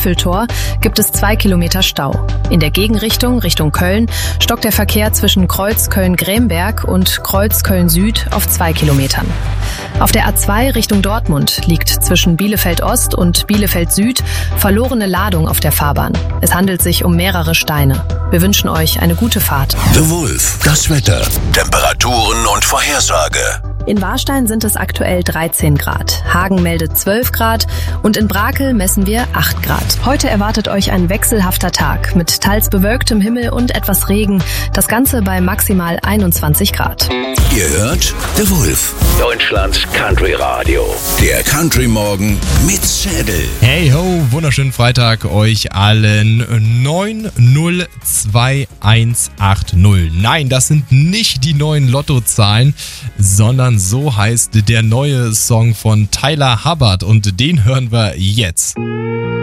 Mühlvierteltor gibt es 2 Kilometer Stau. In der Gegenrichtung, Richtung Köln, stockt der Verkehr zwischen Kreuz Köln-Gremberg und Kreuz Köln-Süd auf 2 Kilometern. Auf der A2 Richtung Dortmund liegt zwischen Bielefeld-Ost und Bielefeld-Süd verlorene Ladung auf der Fahrbahn. Es handelt sich um mehrere Steine. Wir wünschen euch eine gute Fahrt. The Wolf, das Wetter, Temperaturen und Vorhersage. In Warstein sind es aktuell 13 Grad. Hagen meldet 12 Grad und in Brakel messen wir 8 Grad. Heute erwartet euch ein wechselhafter Tag mit teils bewölktem Himmel und etwas Regen. Das Ganze bei maximal 21 Grad. Ihr hört The Wolf, Deutschlands Country Radio. der Country Morgen mit Schädel. Hey ho, wunderschönen Freitag euch allen. 902180. Nein, das sind nicht die neuen Lottozahlen, sondern so heißt der neue Song von Tyler Hubbard und den hören wir jetzt.